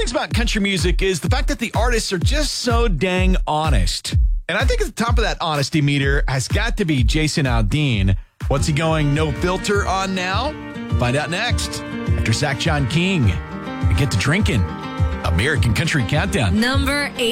things about country music is the fact that the artists are just so dang honest. And I think at the top of that honesty meter has got to be Jason Aldean. What's he going no filter on now? Find out next. After Zach John King, we get to drinking. American Country Countdown. Number 8.